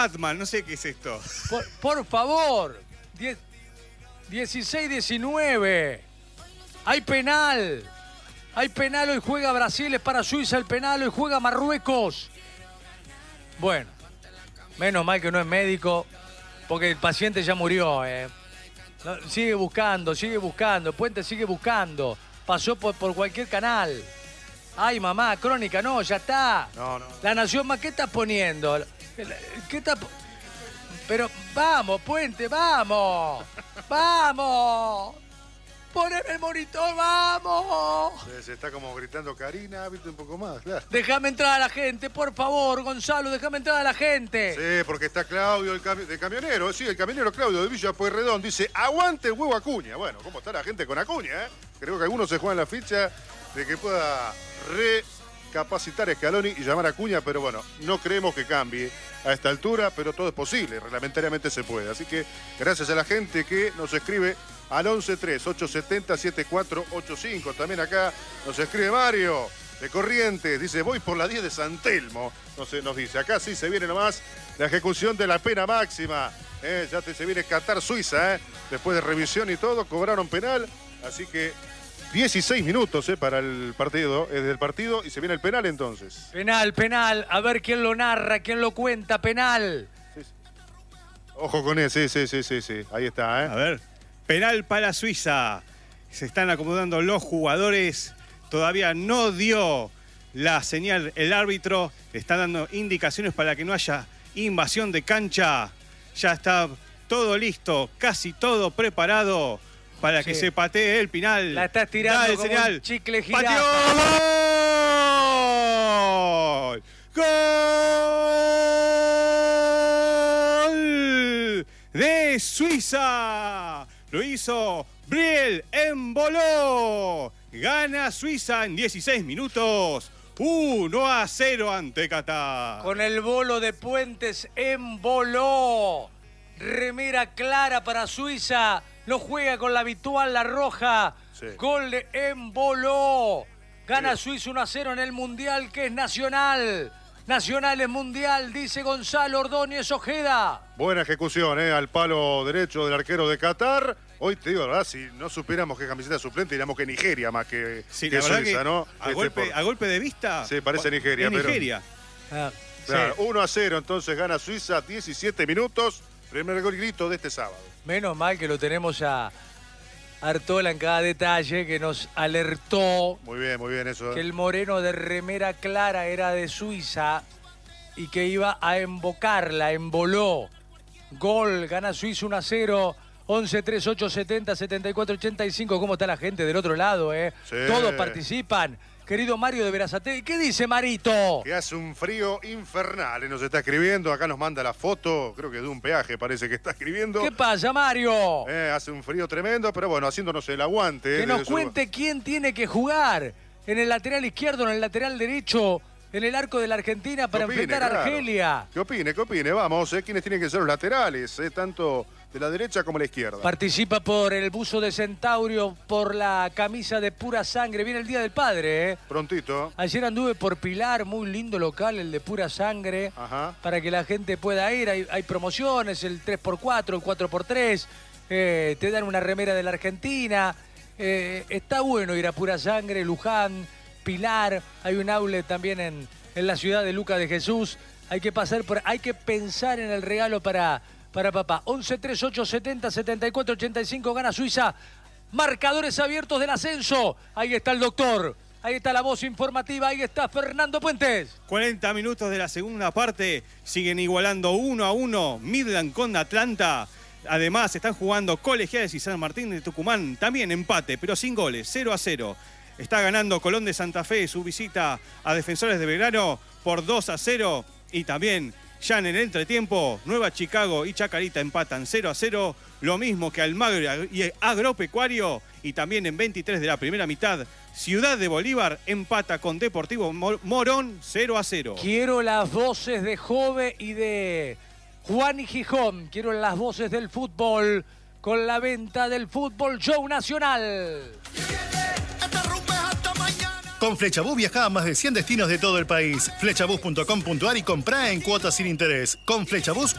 Batman, no sé qué es esto. Por favor. 16-19. Hay penal. Hay penal, hoy juega Brasil, es para Suiza el penal, hoy juega Marruecos. Bueno, menos mal que no es médico, porque el paciente ya murió. No, sigue buscando, Puente sigue buscando. Pasó por cualquier canal. Ay, mamá, Crónica, no, ya está. No. La Nación más, ¿qué estás poniendo? ¿Qué está? Pero vamos, Puente, vamos. ¡Vamos! ¡Poneme el monitor, vamos! Se está como gritando Karina, viste un poco más, claro. Déjame entrar a la gente, por favor, Gonzalo, déjame entrar a la gente. Sí, porque está Claudio, de camionero, sí, el camionero Claudio de Villa Pueyrredón dice, aguante el huevo Acuña. Bueno, ¿cómo está la gente con Acuña, Creo que algunos se juegan la ficha de que pueda recapacitar a Scaloni y llamar a Acuña, pero bueno, no creemos que cambie a esta altura, pero todo es posible, reglamentariamente se puede. Así que gracias a la gente que nos escribe al 11-3-870-7485. También acá nos escribe Mario de Corrientes. Dice, voy por la 10 de San Telmo. Nos dice, acá sí se viene nomás la ejecución de la pena máxima. Ya se viene Qatar, Suiza. Después de revisión y todo, cobraron penal. Así que 16 minutos para el partido, desde el partido. Y se viene el penal entonces. Penal. A ver quién lo narra, quién lo cuenta. Penal. Sí. Ojo con él, sí. Ahí está, A ver. Penal para Suiza. Se están acomodando los jugadores. Todavía no dio la señal el árbitro. Está dando indicaciones para que no haya invasión de cancha. Ya está todo listo, casi todo preparado para que se patee el penal. La está estirando da el como señal. Un chicle girado. ¡Pateó! ¡Gol! ¡Gol! De Suiza. Lo hizo Briel Emboló. Gana Suiza en 16 minutos. 1-0 ante Qatar. Con el bolo de Puentes Emboló. Remera clara para Suiza. No juega con la habitual, la roja. Sí. Gol de Emboló. Gana Suiza 1-0 en el Mundial, que es nacional. Nacional es mundial, dice Gonzalo Ordóñez Ojeda. Buena ejecución, al palo derecho del arquero de Qatar. Hoy te digo, la verdad, si no supiéramos qué camiseta suplente, diríamos que Nigeria más que, sí, que la verdad Suiza, que ¿no? A golpe de vista. Sí, parece Nigeria. Es Nigeria. Pero, claro, 1-0, entonces gana Suiza, 17 minutos. Primer gol grito de este sábado. Menos mal que lo tenemos a Artola en cada detalle, que nos alertó. Muy bien eso. Que el moreno de remera clara era de Suiza y que iba a embocarla, emboló. Gol, gana Suiza 1-0. 11-3-8-70-74-85. ¿Cómo está la gente del otro lado, Sí. Todos participan. Querido Mario de Berazategui, ¿qué dice Marito? Que hace un frío infernal, nos está escribiendo, acá nos manda la foto, creo que de un peaje parece que está escribiendo. ¿Qué pasa, Mario? Hace un frío tremendo, pero bueno, haciéndonos el aguante. Que nos cuente quién tiene que jugar en el lateral izquierdo, en el lateral derecho, en el arco de la Argentina para enfrentar a Argelia. ¿Qué opine? Vamos, quiénes tienen que ser los laterales, tanto de la derecha como la izquierda. Participa por el buzo de Centaurio, por la camisa de Pura Sangre. Viene el Día del Padre, Prontito. Ayer anduve por Pilar, muy lindo local, el de Pura Sangre. Ajá. Para que la gente pueda ir. Hay promociones, el 3x4, el 4x3. Te dan una remera de la Argentina. Está bueno ir a Pura Sangre, Luján, Pilar. Hay un outlet también en la ciudad de Luca de Jesús. Hay que pasar por... Hay que pensar en el regalo para papá. 11-3-8-70-74-85. Gana Suiza. Marcadores abiertos del ascenso. Ahí está el doctor. Ahí está la voz informativa. Ahí está Fernando Puentes. 40 minutos de la segunda parte. Siguen igualando 1-1. Midland con Atlanta. Además, están jugando Colegiales y San Martín de Tucumán. También empate, pero sin goles. 0-0. Está ganando Colón de Santa Fe su visita a Defensores de Belgrano por 2-0. Y también... ya en el entretiempo, Nueva Chicago y Chacarita empatan 0-0, lo mismo que Almagro y Agropecuario, y también en 23 de la primera mitad, Ciudad de Bolívar empata con Deportivo Morón 0-0. Quiero las voces de Jove y de Juan y Gijón, quiero las voces del fútbol, con la venta del Fútbol Show Nacional. Con Flechabús viajá a más de 100 destinos de todo el país. Flechabús.com.ar y comprá en cuotas sin interés. Con Flechabús